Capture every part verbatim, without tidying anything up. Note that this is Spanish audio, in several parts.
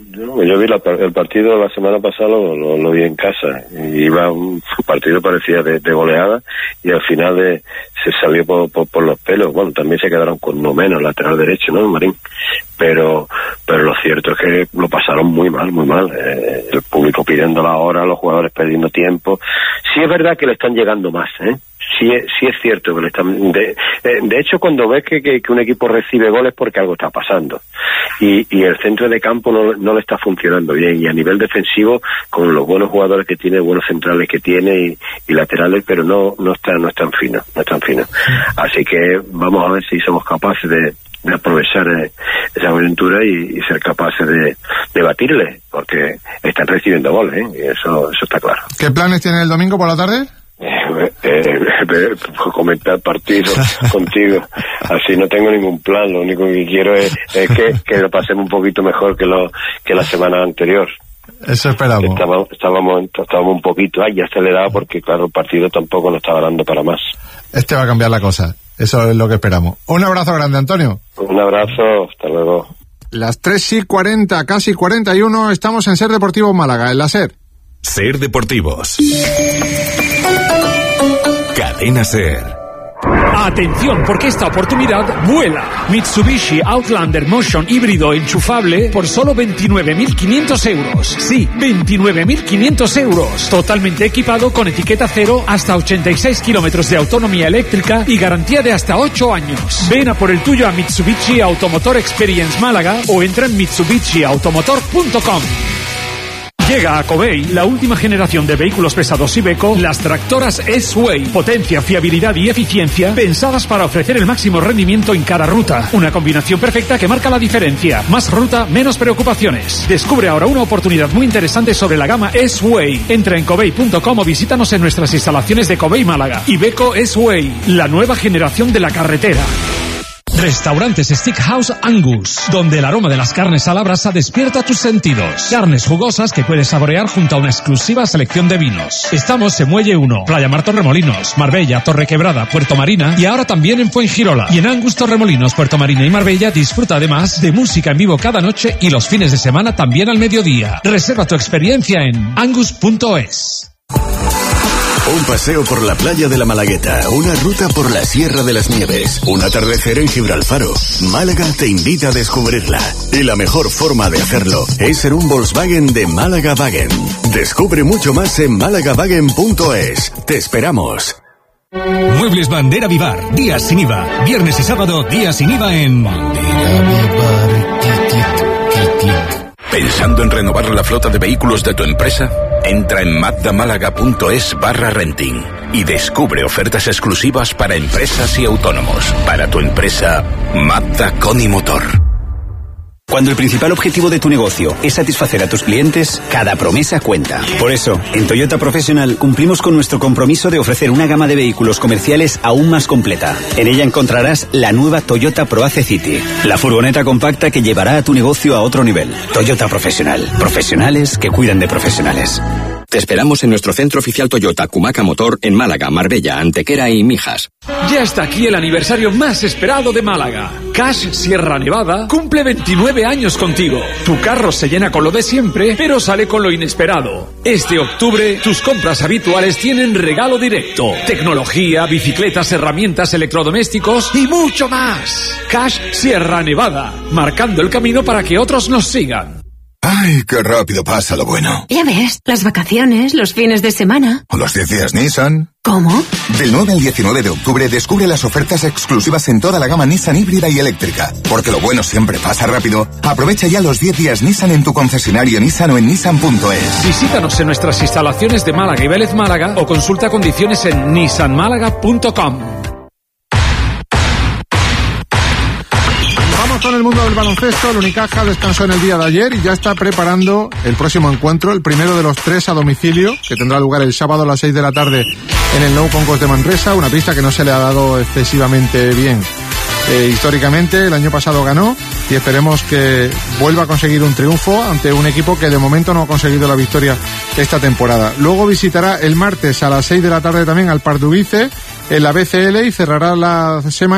Yo, yo vi la, el partido la semana pasada, lo, lo, lo vi en casa. Y iba un partido parecía de, de goleada y al final de, se salió por, por, por los pelos. Bueno, también se quedaron con uno menos, lateral derecho, ¿no, Marín? Pero pero lo cierto es que lo pasaron muy mal, muy mal. Eh, el público pidiendo la hora, los jugadores perdiendo tiempo. Sí es verdad que le están llegando más, ¿eh? Sí, sí es cierto que le están. De, de hecho, cuando ves que, que, que un equipo recibe goles porque algo está pasando y, y el centro de campo no, no le está funcionando bien, y a nivel defensivo con los buenos jugadores que tiene, buenos centrales que tiene y, y laterales, pero no no está no es tan fino, no es tan fino. Así que vamos a ver si somos capaces de, de aprovechar eh, esa aventura y, y ser capaces de, de batirle, porque están recibiendo goles, ¿eh? Y eso eso está claro. ¿Qué planes tienen el domingo por la tarde? Eh, eh, eh, comentar partidos contigo, así no tengo ningún plan. Lo único que quiero es, es que, que lo pasemos un poquito mejor que lo que la semana anterior. Eso esperamos. Estábamos, estábamos, estábamos un poquito ahí acelerado porque claro, el partido tampoco nos estaba dando para más. Este va a cambiar la cosa, eso es lo que esperamos. Un abrazo grande, Antonio. Un abrazo, hasta luego. Las tres y cuarenta, casi cuarenta y uno, estamos en Ser Deportivo Málaga, en la SER. Ser Deportivos. Cadena SER. Atención, porque esta oportunidad vuela. Mitsubishi Outlander Motion híbrido enchufable por solo veintinueve mil quinientos euros. Sí, veintinueve mil quinientos euros. Totalmente equipado con etiqueta cero, hasta ochenta y seis kilómetros de autonomía eléctrica y garantía de hasta ocho años. Ven a por el tuyo a Mitsubishi Automotor Experience Málaga o entra en mitsubishi automotor punto com. Llega a Covey la última generación de vehículos pesados Iveco, las tractoras S-Way. Potencia, fiabilidad y eficiencia pensadas para ofrecer el máximo rendimiento en cada ruta. Una combinación perfecta que marca la diferencia. Más ruta, menos preocupaciones. Descubre ahora una oportunidad muy interesante sobre la gama S-Way. Entra en covey punto com o visítanos en nuestras instalaciones de Covey Málaga. Iveco S-Way, la nueva generación de la carretera. Restaurantes Steakhouse Angus, donde el aroma de las carnes a la brasa despierta tus sentidos. Carnes jugosas que puedes saborear junto a una exclusiva selección de vinos. Estamos en Muelle uno, Playa Mar Torremolinos, Marbella, Torrequebrada, Puerto Marina y ahora también en Fuengirola. Y en Angus Torremolinos, Puerto Marina y Marbella disfruta además de música en vivo cada noche y los fines de semana también al mediodía. Reserva tu experiencia en angus punto es. Un paseo por la playa de la Malagueta, una ruta por la Sierra de las Nieves, un atardecer en Gibralfaro. Málaga te invita a descubrirla. Y la mejor forma de hacerlo es ser un Volkswagen de Málaga Wagen. Descubre mucho más en málaga wagen punto es. Te esperamos. Muebles Bandera Vivar, días sin I V A. Viernes y sábado, días sin I V A en Bandera Vivar. ¿Pensando en renovar la flota de vehículos de tu empresa? Entra en mazdamálaga.es barra renting y descubre ofertas exclusivas para empresas y autónomos. Para tu empresa, Mazda Conimotor. Cuando el principal objetivo de tu negocio es satisfacer a tus clientes, cada promesa cuenta. Por eso, en Toyota Professional cumplimos con nuestro compromiso de ofrecer una gama de vehículos comerciales aún más completa. En ella encontrarás la nueva Toyota ProAce City, la furgoneta compacta que llevará a tu negocio a otro nivel. Toyota Professional, profesionales que cuidan de profesionales. Te esperamos en nuestro centro oficial Toyota Cumaca Motor en Málaga, Marbella, Antequera y Mijas. Ya está aquí el aniversario más esperado de Málaga. Cash Sierra Nevada cumple veintinueve años contigo. Tu carro se llena con lo de siempre, pero sale con lo inesperado. Este octubre, tus compras habituales tienen regalo directo. Tecnología, bicicletas, herramientas, electrodomésticos y mucho más. Cash Sierra Nevada, marcando el camino para que otros nos sigan. ¡Ay, qué rápido pasa lo bueno! Ya ves, las vacaciones, los fines de semana. ¿O los diez días Nissan? ¿Cómo? Del nueve al diecinueve de octubre descubre las ofertas exclusivas en toda la gama Nissan híbrida y eléctrica. Porque lo bueno siempre pasa rápido. Aprovecha ya los diez días Nissan en tu concesionario Nissan o en nissan punto es. Visítanos en nuestras instalaciones de Málaga y Vélez Málaga o consulta condiciones en nissan málaga punto com. En el mundo del baloncesto, el Unicaja descansó en el día de ayer y ya está preparando el próximo encuentro, el primero de los tres a domicilio, que tendrá lugar el sábado a las seis de la tarde en el Nou Concourse de Manresa, una pista que no se le ha dado excesivamente bien. Eh, históricamente, el año pasado ganó y esperemos que vuelva a conseguir un triunfo ante un equipo que de momento no ha conseguido la victoria esta temporada. Luego visitará el martes a las seis de la tarde también al Pardubice en la B C L y cerrará la semana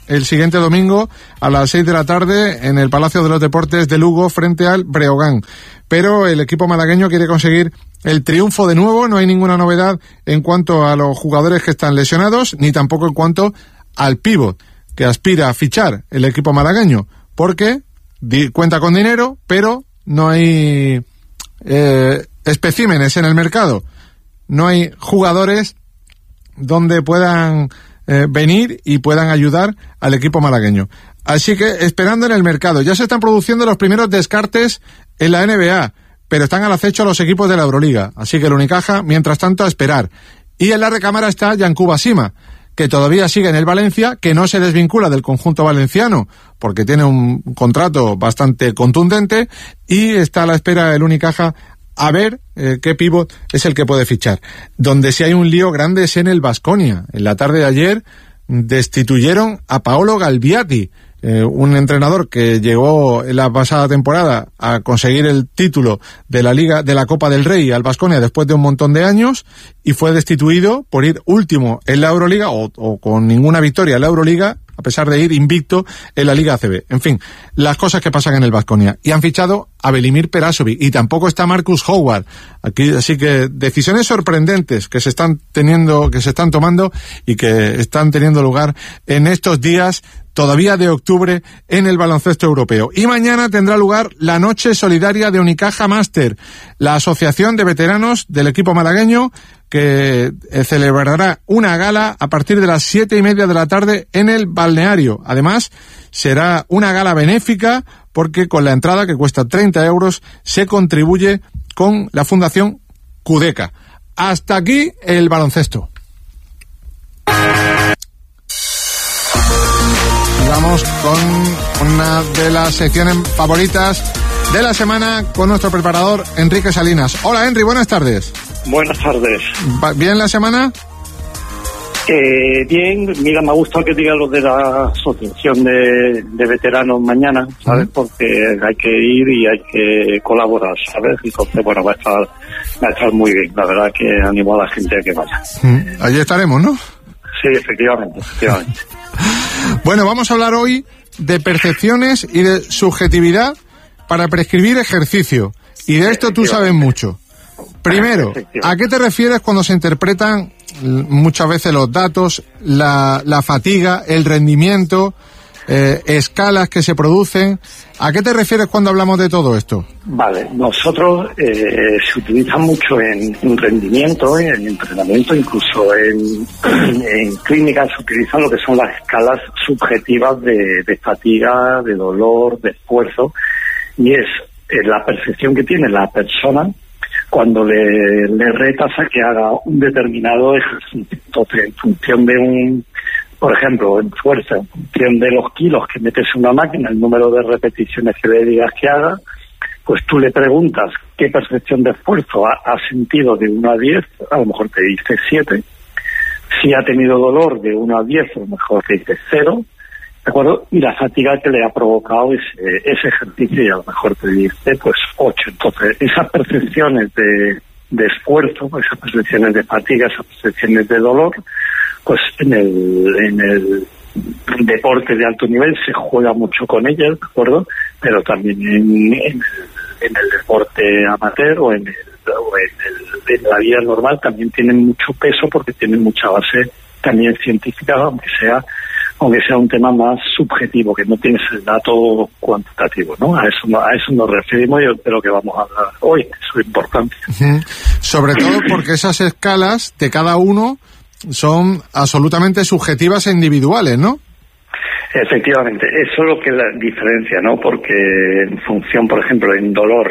el siguiente domingo a las seis de la tarde en el Palacio de los Deportes de Lugo frente al Breogán. Pero el equipo malagueño quiere conseguir el triunfo de nuevo. No hay ninguna novedad en cuanto a los jugadores que están lesionados, ni tampoco en cuanto al pívot que aspira a fichar el equipo malagueño, porque di- cuenta con dinero, pero no hay eh, especímenes en el mercado. No hay jugadores donde puedan eh, venir y puedan ayudar al equipo malagueño. Así que esperando en el mercado. Ya se están produciendo los primeros descartes en la N B A, pero están al acecho los equipos de la Euroliga. Así que el Unicaja, mientras tanto, a esperar. Y en la recámara está Yankuba Sima, que todavía sigue en el Valencia, que no se desvincula del conjunto valenciano, porque tiene un contrato bastante contundente, y está a la espera el Unicaja a ver eh, qué pívot es el que puede fichar. Donde sí hay un lío grande es en el Baskonia. En la tarde de ayer destituyeron a Paolo Galbiati, eh, un entrenador que llegó en la pasada temporada a conseguir el título de la Liga de la Copa del Rey al Baskonia después de un montón de años, y fue destituido por ir último en la Euroliga o, o con ninguna victoria en la Euroliga, a pesar de ir invicto en la Liga A C B. En fin, las cosas que pasan en el Baskonia. Y han fichado a Velimir Perasovic, y tampoco está Marcus Howard. Aquí, así que decisiones sorprendentes que se están teniendo, que se están tomando y que están teniendo lugar en estos días todavía de octubre en el baloncesto europeo. Y mañana tendrá lugar la Noche Solidaria de Unicaja Master, la asociación de veteranos del equipo malagueño, que celebrará una gala a partir de las siete y media de la tarde en el balneario. Además, será una gala benéfica, porque con la entrada, que cuesta treinta euros, se contribuye con la Fundación Cudeca. Hasta aquí el baloncesto. Vamos con una de las secciones favoritas de la semana con nuestro preparador Enrique Salinas. Hola, Henry, buenas tardes. Buenas tardes. ¿Bien la semana? Eh, bien, mira, me ha gustado que diga lo de la asociación de, de veteranos mañana, ¿sabes? Uh-huh. Porque hay que ir y hay que colaborar, ¿sabes? Y entonces, bueno, va a estar, va a estar muy bien. La verdad que animo a la gente a que vaya. Uh-huh. Allí estaremos, ¿no? Sí, efectivamente, efectivamente. Bueno, vamos a hablar hoy de percepciones y de subjetividad para prescribir ejercicio. Y de esto tú sabes mucho. Primero, ¿a qué te refieres cuando se interpretan muchas veces los datos, la, la fatiga, el rendimiento, eh, escalas que se producen? ¿A qué te refieres cuando hablamos de todo esto? Vale, nosotros eh, se utiliza mucho en, en rendimiento, en entrenamiento, incluso en, en clínica se utilizan lo que son las escalas subjetivas de, de fatiga, de dolor, de esfuerzo, y es eh, la percepción que tiene la persona cuando le, le retas a que haga un determinado ejercicio. Entonces, en función de un, por ejemplo, en fuerza, en función de los kilos que metes en una máquina, el número de repeticiones que le digas que haga, pues tú le preguntas qué percepción de esfuerzo ha, ha sentido de uno a diez, a lo mejor te dice siete. Si ha tenido dolor de uno a diez, a lo mejor te dice cero. ¿De acuerdo? Y la fatiga que le ha provocado ese, ese ejercicio, y a lo mejor te dice pues ocho. Entonces, esas percepciones de, de esfuerzo, esas percepciones de fatiga, esas percepciones de dolor, pues en el, en el deporte de alto nivel se juega mucho con ellas, ¿de acuerdo? Pero también en, en, el, en el deporte amateur o en, el, o en, el, en la vida normal también tienen mucho peso, porque tienen mucha base también científica, aunque sea aunque sea un tema más subjetivo, que no tienes el dato cuantitativo, ¿no? A eso, a eso nos referimos, y de lo que vamos a hablar hoy, su importancia. Uh-huh. Sobre todo porque esas escalas de cada uno son absolutamente subjetivas e individuales, ¿no? Efectivamente, eso es lo que la diferencia, ¿no? Porque en función, por ejemplo, en dolor,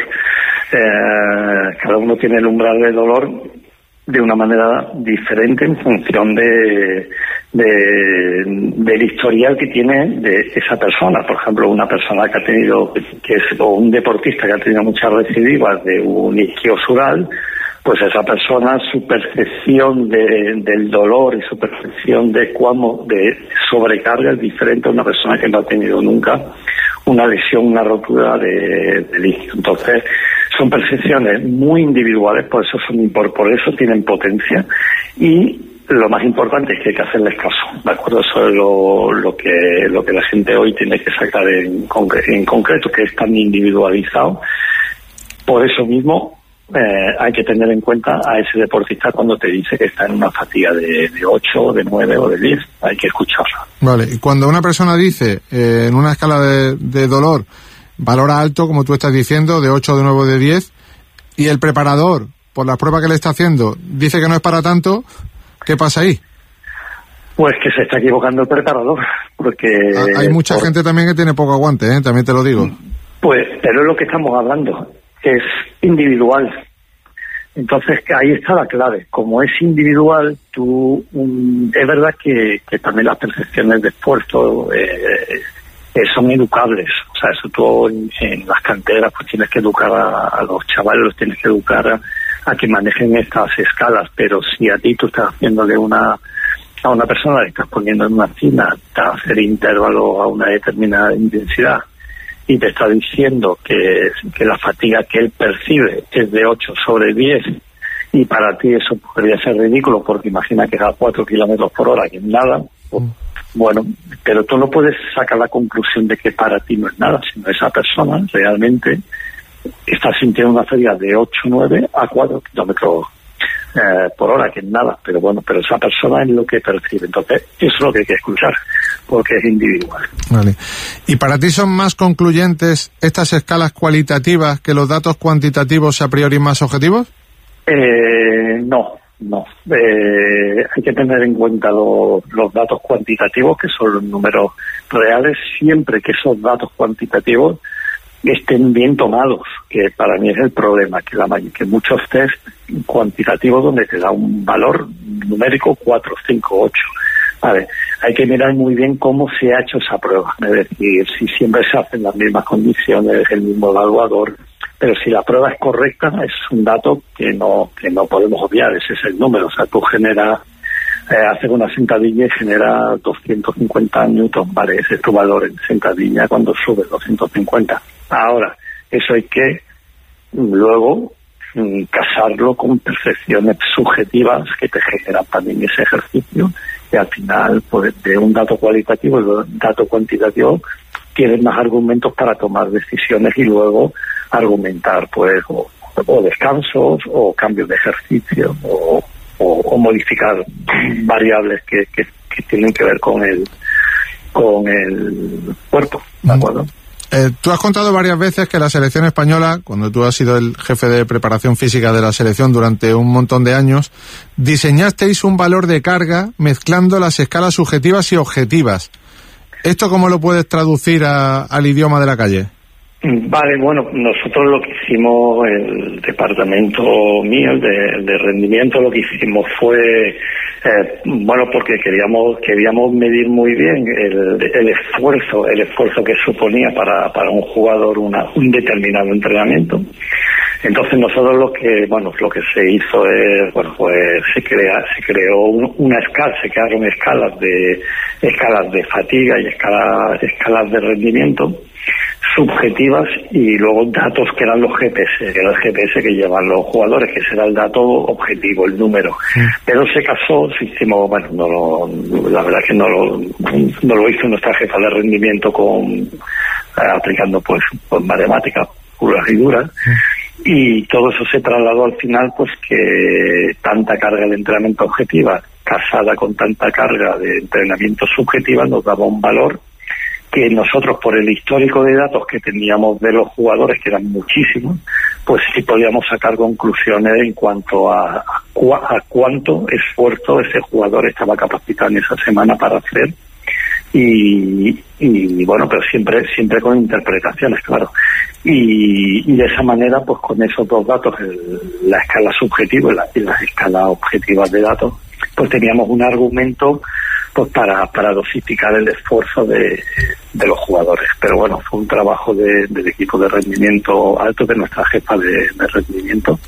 eh, cada uno tiene el umbral de dolor de una manera diferente en función de, de del historial que tiene de esa persona. Por ejemplo, una persona que ha tenido, que es, o un deportista que ha tenido muchas recidivas de un isquiosural, pues esa persona, su percepción de, del dolor y su percepción de cuándo, de sobrecarga es diferente a una persona que no ha tenido nunca una lesión, una rotura de, del isquio. Entonces, son percepciones muy individuales, por eso son por, por eso tienen potencia, y lo más importante es que hay que hacerles caso, ¿de acuerdo? Eso es lo, lo que lo que la gente hoy tiene que sacar en, concre- en concreto, que es tan individualizado. Por eso mismo eh, hay que tener en cuenta a ese deportista cuando te dice que está en una fatiga de, de ocho, de nueve o de diez. Hay que escucharla. Vale, y cuando una persona dice eh, en una escala de, de dolor valor alto, como tú estás diciendo, de ocho, de nueve o de diez, y el preparador, por la prueba que le está haciendo, dice que no es para tanto, ¿qué pasa ahí? Pues que se está equivocando el preparador, porque... Hay mucha por... gente también que tiene poco aguante, ¿eh? También te lo digo. Pues, pero es lo que estamos hablando, es individual. Entonces, ahí está la clave. Como es individual, tú... Um, es verdad que, que también las percepciones de esfuerzo eh, eh, son educables. O sea, eso tú en, en las canteras pues tienes que educar a, a los chavales, los tienes que educar a, a que manejen estas escalas. Pero si a ti tú estás haciéndole una... a una persona le estás poniendo en una cima a hacer intervalos a una determinada intensidad y te está diciendo que, que la fatiga que él percibe es de ocho sobre diez y para ti eso podría ser ridículo porque imagina que es a cuatro kilómetros por hora, que es nada, pues, bueno, pero tú no puedes sacar la conclusión de que para ti no es nada, sino esa persona realmente está sintiendo una fatiga de ocho nueve a cuatro kilómetros Eh, por hora, que es nada, pero bueno, pero esa persona es lo que percibe. Entonces, eso es lo que hay que escuchar, porque es individual. Vale. ¿Y para ti son más concluyentes estas escalas cualitativas que los datos cuantitativos a priori más objetivos? Eh, no, no. Eh, hay que tener en cuenta lo, los datos cuantitativos, que son los números reales, siempre que esos datos cuantitativos estén bien tomados, que para mí es el problema, que la que muchos test cuantitativos donde te da un valor numérico cuatro, cinco, ocho. Vale, hay que mirar muy bien cómo se ha hecho esa prueba, es decir, si siempre se hacen las mismas condiciones, el mismo evaluador, pero si la prueba es correcta, es un dato que no que no podemos obviar, ese es el número, o sea, tú generas Eh, hacer una sentadilla y genera doscientos cincuenta newtons, vale, ese es tu valor en sentadilla cuando sube doscientos cincuenta. Ahora, eso hay que luego mm, casarlo con percepciones subjetivas que te generan también ese ejercicio y al final, pues, de un dato cualitativo y de un dato cuantitativo tienes más argumentos para tomar decisiones y luego argumentar, pues, o, o descansos o cambios de ejercicio o O, o modificar variables que, que, que tienen que ver con el con el cuerpo, ¿de acuerdo? Eh, tú has contado varias veces que la selección española, cuando tú has sido el jefe de preparación física de la selección durante un montón de años, diseñasteis un valor de carga mezclando las escalas subjetivas y objetivas. ¿Esto cómo lo puedes traducir a, al idioma de la calle? Vale, bueno, nosotros lo que hicimos, el departamento mío, el de, el de rendimiento, lo que hicimos fue, eh, bueno, porque queríamos queríamos medir muy bien el, el esfuerzo, el esfuerzo que suponía para, para un jugador una, un determinado entrenamiento. Entonces nosotros lo que, bueno, lo que se hizo es, bueno, pues se crea, se creó un, una escala, se crearon escalas de escalas de fatiga y escalas escalas de rendimiento subjetivas y luego datos que eran los G P S, que era el G P S que llevan los jugadores, que será el dato objetivo, el número. Sí. Pero se casó, hicimos, bueno, no lo, la verdad es que no lo, no lo hizo nuestra jefa de rendimiento con eh, aplicando pues, pues matemáticas puras y duras. Sí. Y todo eso se trasladó al final, pues que tanta carga de entrenamiento objetiva casada con tanta carga de entrenamiento subjetiva nos daba un valor que nosotros, por el histórico de datos que teníamos de los jugadores, que eran muchísimos, pues sí podíamos sacar conclusiones en cuanto a, a, cu- a cuánto esfuerzo ese jugador estaba capacitado en esa semana para hacer. Y, y bueno, pero siempre siempre con interpretaciones, claro. Y, y de esa manera, pues con esos dos datos, el, la escala subjetiva y, la, y las escalas objetivas de datos, pues teníamos un argumento pues para, para dosificar el esfuerzo de, de los jugadores. Pero bueno, fue un trabajo de, del equipo de rendimiento alto, de nuestra jefa de, de rendimiento.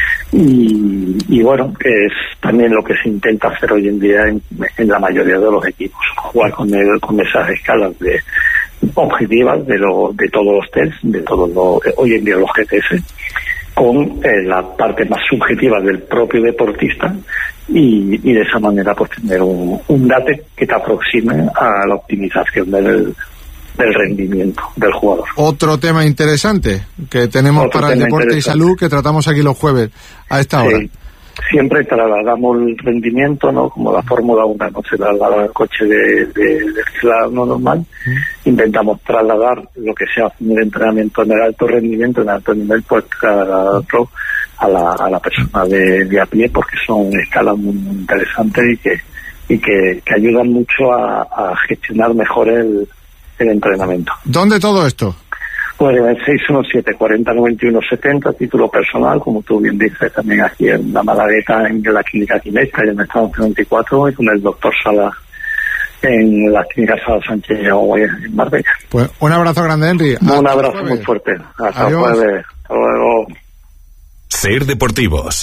Y, y bueno, que es también lo que se intenta hacer hoy en día en, en la mayoría de los equipos, jugar con, el, con esas escalas de objetivas de, lo, de todos los tests, de todos los, hoy en día los G T S, con eh, la parte más subjetiva del propio deportista y, y de esa manera pues tener un, un dato que te aproxime a la optimización del, del rendimiento del jugador. Otro tema interesante que tenemos Otro para el deporte y salud que tratamos aquí los jueves a esta hora. Sí. Siempre trasladamos el rendimiento, ¿no? Como la Fórmula uno, no se traslada el coche de, de, de ciudadano normal. Mm. Intentamos trasladar lo que se hace en el entrenamiento en el alto rendimiento, en el alto nivel, pues trasladarlo a la, a la persona de, de a pie, porque son escalas muy, muy interesantes y que y que, que ayudan mucho a, a gestionar mejor el, el entrenamiento. ¿Dónde todo esto? Pues en el seis uno siete, cuarenta noventa y uno setenta, título personal, como tú bien dices, también aquí en la Malagueta, en la clínica Quinesca y en el estado veinticuatro, y con el doctor Sala en la clínica Sala Sánchez en Marbella. Pues un abrazo grande, Henry. Un abrazo muy fuerte. Hasta jueves. Hasta luego. Ser Deportivos.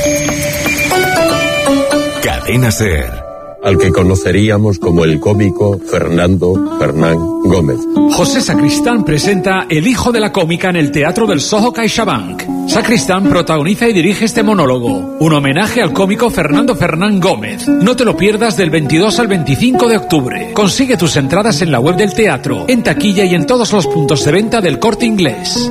Cadena Ser. Al que conoceríamos como el cómico Fernando Fernán Gómez. José Sacristán presenta El hijo de la cómica en el Teatro del Soho CaixaBank. Sacristán protagoniza y dirige este monólogo, un homenaje al cómico Fernando Fernán Gómez. No te lo pierdas del veintidós al veinticinco de octubre. Consigue tus entradas en la web del teatro, en taquilla y en todos los puntos de venta del Corte Inglés.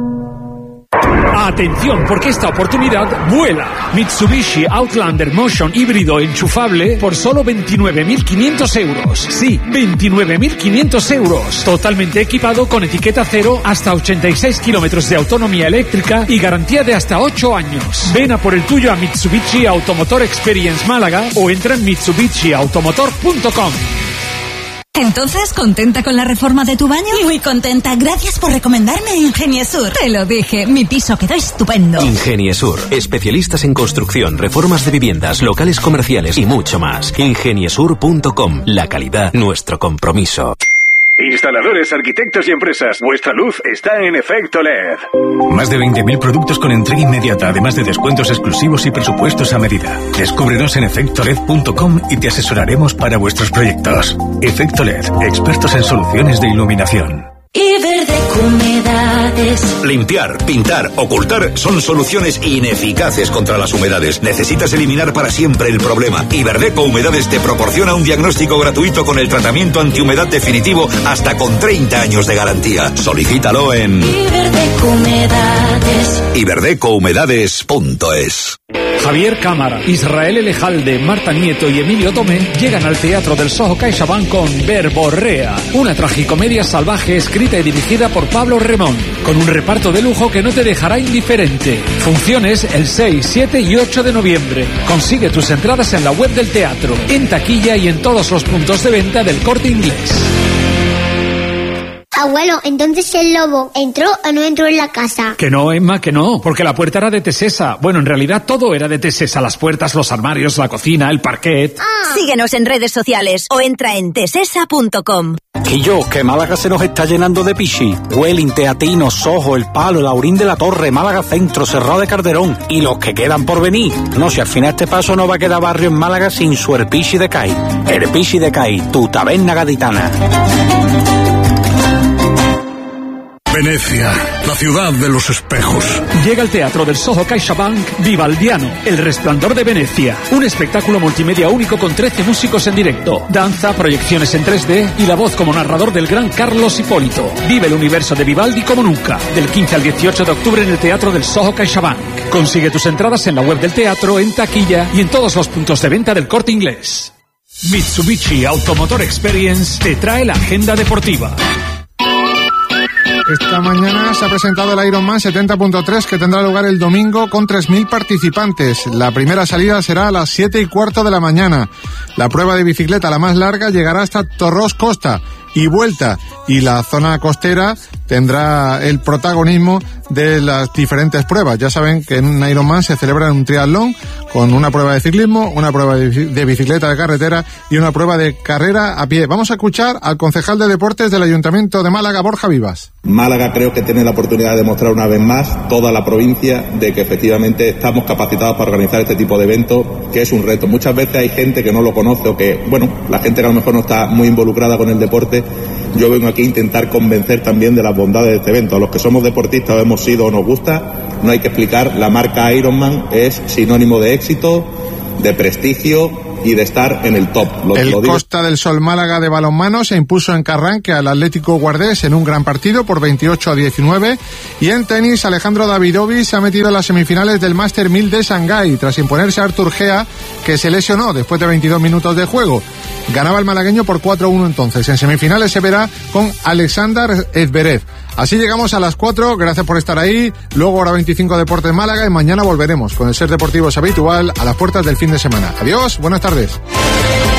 Atención, porque esta oportunidad vuela. Mitsubishi Outlander Motion híbrido enchufable por solo veintinueve mil quinientos euros. Sí, veintinueve mil quinientos euros. Totalmente equipado con etiqueta cero, hasta ochenta y seis kilómetros de autonomía eléctrica y garantía de hasta ocho años. Ven a por el tuyo a Mitsubishi Automotor Experience Málaga o entra en mitsubishi automotor punto com. Entonces, ¿contenta con la reforma de tu baño? Muy contenta, gracias por recomendarme Ingeniesur. Te lo dije, mi piso quedó estupendo. Ingeniesur, especialistas en construcción, reformas de viviendas, locales comerciales y mucho más. ingeniesur punto com, la calidad, nuestro compromiso. Instaladores, arquitectos y empresas, vuestra luz está en Efecto L E D. Más de veinte mil productos con entrega inmediata, además de descuentos exclusivos y presupuestos a medida. Descúbrenos en efecto led punto com y te asesoraremos para vuestros proyectos. Efecto L E D, expertos en soluciones de iluminación. Iberdeco Humedades. Limpiar, pintar, ocultar son soluciones ineficaces contra las humedades. Necesitas eliminar para siempre el problema. Iberdeco Humedades te proporciona un diagnóstico gratuito con el tratamiento antihumedad definitivo hasta con treinta años de garantía. Solicítalo en Iberdeco Humedades. iberdeco humedades punto es. Javier Cámara, Israel Elejalde, Marta Nieto y Emilio Tomé llegan al Teatro del Soho CaixaBank con Verborrea, una tragicomedia salvaje escrita y dirigida por Pablo Remón, con un reparto de lujo que no te dejará indiferente. Funciones el seis, siete y ocho de noviembre. Consigue tus entradas en la web del teatro, en taquilla y en todos los puntos de venta del Corte Inglés. Abuelo, entonces el lobo ¿entró o no entró en la casa? Que no, Emma, que no, porque la puerta era de Tesesa. Bueno, en realidad todo era de Tesesa, las puertas, los armarios, la cocina, el parquet. Ah. Síguenos en redes sociales o entra en tesesa punto com. Y yo, que Málaga se nos está llenando de pichi. Welling, Teatino, Sojo, El Palo, Laurín de la Torre, Málaga Centro, Cerrado de Calderón y los que quedan por venir. No, si al final este paso no va a quedar barrio en Málaga sin su Herpichi de Cai. Herpichi de Cai, tu taberna gaditana. Venecia, la ciudad de los espejos. Llega al Teatro del Soho CaixaBank Vivaldiano, El Resplandor de Venecia. Un espectáculo multimedia único con trece músicos en directo, danza, proyecciones en tres D y la voz como narrador del gran Carlos Hipólito. Vive el universo de Vivaldi como nunca. Del quince al dieciocho de octubre en el Teatro del Soho CaixaBank. Consigue tus entradas en la web del teatro, en taquilla y en todos los puntos de venta del Corte Inglés. Mitsubishi Automotor Experience te trae la agenda deportiva. Esta mañana se ha presentado el Ironman setenta punto tres que tendrá lugar el domingo con tres mil participantes. La primera salida será a las siete y cuarto de la mañana. La prueba de bicicleta, la más larga, llegará hasta Torros Costa y vuelta. Y la zona costera tendrá el protagonismo de las diferentes pruebas. Ya saben que en un Ironman se celebra un triatlón con una prueba de ciclismo, una prueba de bicicleta de carretera y una prueba de carrera a pie. Vamos a escuchar al concejal de deportes del Ayuntamiento de Málaga, Borja Vivas. Málaga creo que tiene la oportunidad de demostrar una vez más, toda la provincia, de que efectivamente estamos capacitados para organizar este tipo de eventos, que es un reto. Muchas veces hay gente que no lo conoce o que, bueno, la gente que a lo mejor no está muy involucrada con el deporte. Yo vengo aquí a intentar convencer también de las bondades de este evento. A los que somos deportistas o hemos sido o nos gusta, no hay que explicar, la marca Ironman es sinónimo de éxito, de prestigio y de estar en el top. Lo, el lo digo. Costa del Sol Málaga de balonmano se impuso en Carranque al Atlético Guardés en un gran partido por veintiocho a diecinueve. Y en tenis, Alejandro Davidovich se ha metido en las semifinales del Master mil de Shanghái tras imponerse a Artur Gea, que se lesionó después de veintidós minutos de juego. Ganaba el malagueño por cuatro a uno entonces. En semifinales se verá con Alexander Zverev. Así llegamos a las cuatro, gracias por estar ahí. Luego hora veinticinco Deportes Málaga y mañana volveremos con el Ser Deportivos habitual a las puertas del fin de semana. Adiós, buenas tardes.